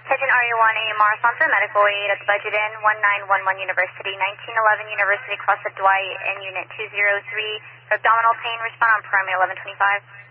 Pigeon RU1 AMR, sponsor medical aid at the Budget Inn, 1911 University, 1911 University, Cross at Dwight, and Unit 203. For abdominal pain, respond on primary 1125.